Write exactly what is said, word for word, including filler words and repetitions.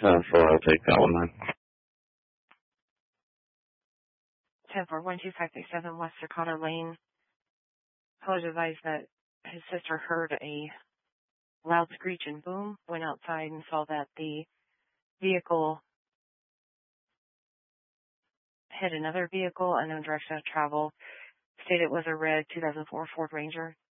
ten four, I'll take that one then. ten four one two five three seven West Circata Lane. Caller advised that his sister heard a loud screech and boom, went outside and saw that the vehicle hit another vehicle and then direction of travel. Stated it was a red two thousand four Ford Ranger.